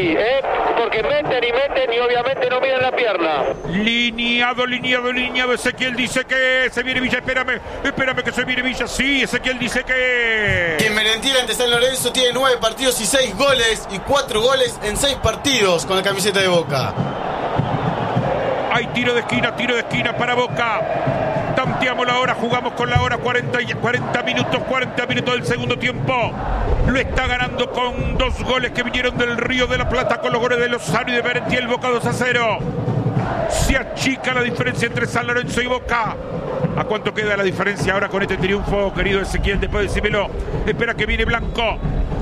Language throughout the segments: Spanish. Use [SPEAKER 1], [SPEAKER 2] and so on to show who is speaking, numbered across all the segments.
[SPEAKER 1] así, porque meten y obviamente no miran la pierna.
[SPEAKER 2] Lineado. Ezequiel dice que se viene Villa. Espérame que se viene Villa. Sí, Ezequiel dice que...
[SPEAKER 3] Que Merentiel ante San Lorenzo tiene 9 partidos y 6 goles y 4 goles en 6 partidos con la camiseta de Boca.
[SPEAKER 2] Hay tiro de esquina para Boca. Tanteamos la hora, jugamos con la hora, 40 minutos del segundo tiempo. Lo está ganando con 2 goles que vinieron del Río de la Plata, con los goles de Lozano y de Merentiel. Boca 2-0. Se achica la diferencia entre San Lorenzo y Boca. ¿A cuánto queda la diferencia ahora con este triunfo, querido Ezequiel? Después de decírmelo. Espera que viene Blanco.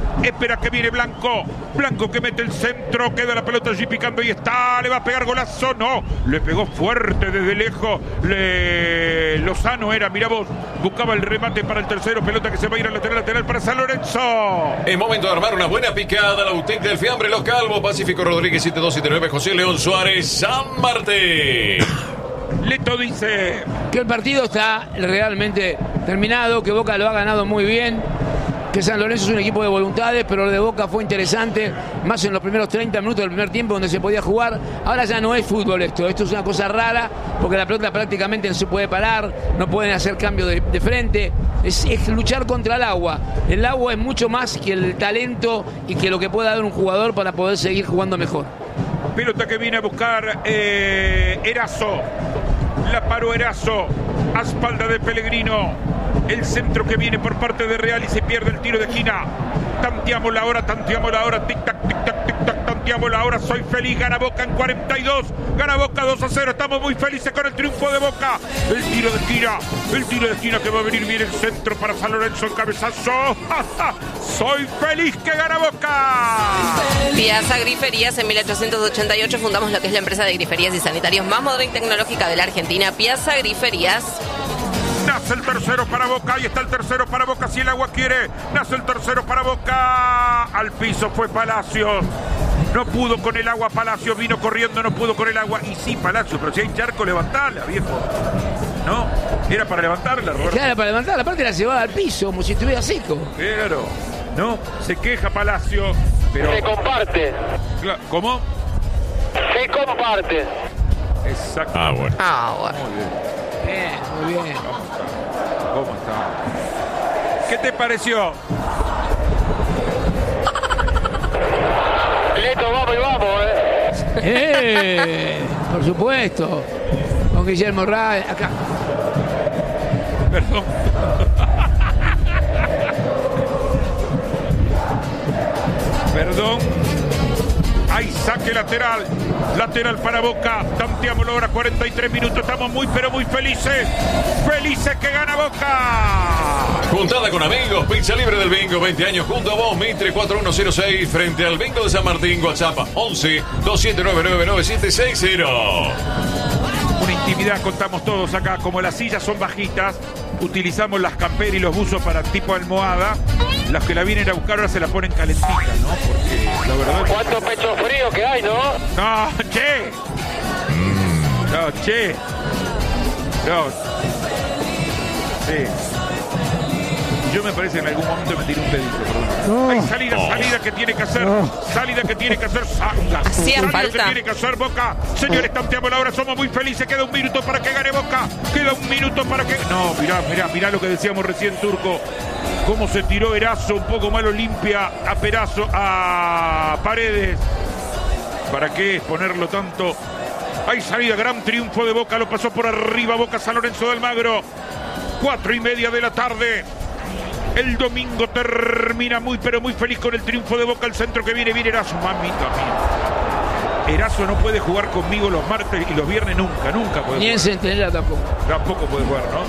[SPEAKER 2] Blanco que mete el centro. Queda la pelota allí picando y está. Le va a pegar golazo. No. Le pegó fuerte desde lejos. Lozano era, mirá vos. Buscaba el remate para el tercero. Pelota que se va a ir al lateral para San Lorenzo.
[SPEAKER 4] Es momento de armar una buena picada. La auténtica del fiambre, Los Calvos. Pacífico Rodríguez 7279. José León Suárez, San Martín.
[SPEAKER 2] Leto dice
[SPEAKER 5] que el partido está realmente terminado, que Boca lo ha ganado muy bien, que San Lorenzo es un equipo de voluntades, pero lo de Boca fue interesante, más en los primeros 30 minutos del primer tiempo donde se podía jugar. Ahora ya no es fútbol esto es una cosa rara, porque la pelota prácticamente no se puede parar, no pueden hacer cambio de frente, es luchar contra el agua. El agua es mucho más que el talento y que lo que pueda dar un jugador para poder seguir jugando mejor.
[SPEAKER 2] Pelota que viene a buscar Erazo. La paró Erazo a espalda de Pellegrino. El centro que viene por parte de Real y se pierde el tiro de esquina. Tanteamos la hora. Tic-tac, tanteamos la hora. Soy feliz. Gana Boca en 42. Gana Boca 2-0. Estamos muy felices con el triunfo de Boca. El tiro de esquina que va a venir bien el centro para San Lorenzo. El cabezazo. Soy feliz que gana Boca.
[SPEAKER 6] Piazza Griferías. En 1888 fundamos lo que es la empresa de griferías y sanitarios más moderna y tecnológica de la Argentina. Piazza Griferías.
[SPEAKER 2] Nace el tercero para Boca. Ahí está el tercero para Boca. Si el agua quiere. Nace el tercero para Boca. Al piso fue Palacios. No pudo con el agua Palacios. Vino corriendo. No pudo con el agua. Y sí, Palacios. Pero si hay charco, levantala, viejo. ¿No? Era para levantarla, Roberto.
[SPEAKER 5] Era para levantarla. Aparte la llevaba al piso, como si estuviera seco.
[SPEAKER 2] Claro. No, se queja Palacios. Pero...
[SPEAKER 1] Se comparte.
[SPEAKER 2] ¿Cómo?
[SPEAKER 1] Se comparte.
[SPEAKER 2] Exacto.
[SPEAKER 4] Bueno.
[SPEAKER 2] Muy bien.
[SPEAKER 5] Muy bien.
[SPEAKER 2] ¿Cómo está? ¿Qué te pareció?
[SPEAKER 1] Leto, vamos,
[SPEAKER 5] Por supuesto. Con Guillermo Ray, acá.
[SPEAKER 2] Perdón. Perdón. Hay saque lateral. Lateral para Boca. Tanteamos la hora, 43 minutos. Estamos muy, pero muy felices. Felices que gana Boca.
[SPEAKER 4] Juntada con amigos. Pizza libre del bingo. 20 años junto a vos. Mitre 4106. Frente al bingo de San Martín. WhatsApp 11-2799-9760.
[SPEAKER 2] Una intimidad contamos todos acá. Como las sillas son bajitas, utilizamos las camperas y los buzos para tipo almohada. Los que la vienen a buscar ahora se la ponen calentita, ¿no? Porque la verdad...
[SPEAKER 1] ¿Cuánto pecho frío que hay, no?
[SPEAKER 2] No, che. No. Sí. Yo me parece que en algún momento me tiré un pedito, perdón. Hay salida que tiene que hacer. Salida que tiene que hacer Sanga.
[SPEAKER 6] Hacía
[SPEAKER 2] Salida
[SPEAKER 6] falta.
[SPEAKER 2] que tiene que hacer Boca. Señores, tanteamos la hora, somos muy felices. Queda un minuto para que gane Boca. Queda un minuto para que... No, mirá lo que decíamos recién, Turco. Cómo se tiró Erazo, un poco malo limpia a Paredes. ¿Para qué exponerlo tanto? Hay salida, gran triunfo de Boca. Lo pasó por arriba Boca San Lorenzo de Almagro. 4:30 de la tarde. El domingo termina muy, pero muy feliz con el triunfo de Boca. El centro que viene Erazo. Mamita mía. Erazo no puede jugar conmigo los martes y los viernes nunca puede
[SPEAKER 5] Ni
[SPEAKER 2] jugar.
[SPEAKER 5] en Centinela tampoco.
[SPEAKER 2] Tampoco puede jugar, ¿no?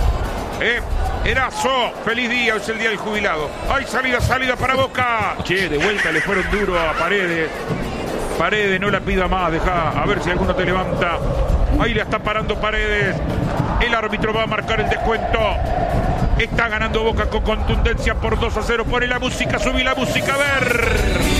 [SPEAKER 2] Erazo, feliz día, es el día del jubilado. Hay salida para Boca. Che, de vuelta le fueron duro a Paredes. Paredes, no la pida más, deja a ver si alguno te levanta. Ahí la está parando Paredes. El árbitro va a marcar el descuento. Está ganando Boca con contundencia por 2-0. Pone la música, subí la música, a ver.